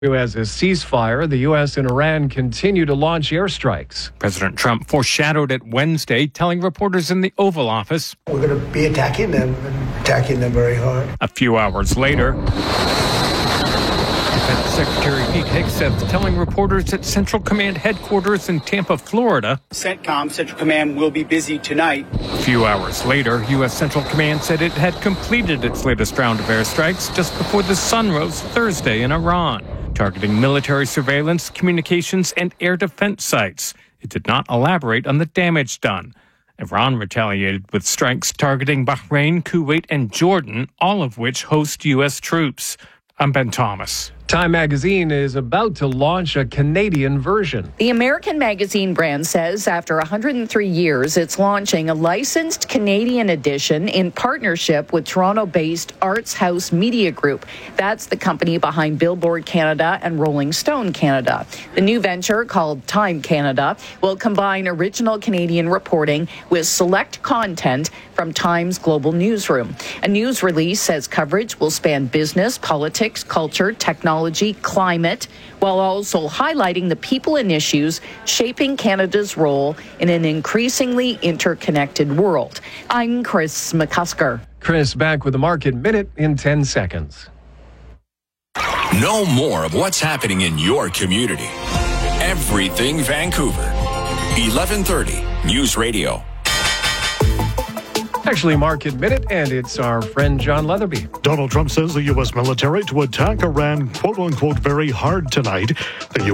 As a ceasefire, the U.S. and Iran continue to launch airstrikes. President Trump foreshadowed it Wednesday, telling reporters in the Oval Office, "We're going to be attacking them very hard." A few hours later, Defense Secretary Pete Hegseth telling reporters at Central Command headquarters in Tampa, Florida, CENTCOM, Central Command, will be busy tonight. A few hours later, U.S. Central Command said it had completed its latest round of airstrikes just before the sun rose Thursday in Iran, targeting military surveillance, communications, and air defense sites. It did not elaborate on the damage done. Iran retaliated with strikes targeting Bahrain, Kuwait, and Jordan, all of which host U.S. troops. I'm Ben Thomas. Time magazine is about to launch a Canadian version. The American magazine brand says after 103 years, it's launching a licensed Canadian edition in partnership with Toronto-based Arts House Media Group. That's the company behind Billboard Canada and Rolling Stone Canada. The new venture, called Time Canada, will combine original Canadian reporting with select content from Time's global newsroom. A news release says coverage will span business, politics, culture, technology, climate, while also highlighting the people and issues shaping Canada's role in an increasingly interconnected world. I'm Chris McCusker. Chris, back with the Market Minute in 10 seconds. Know more of what's happening in your community. Everything Vancouver. 1130 News Radio. Actually, Market Minute, and it's our friend John Leatherby. Donald Trump says the U.S. military to attack Iran, quote-unquote, very hard tonight. The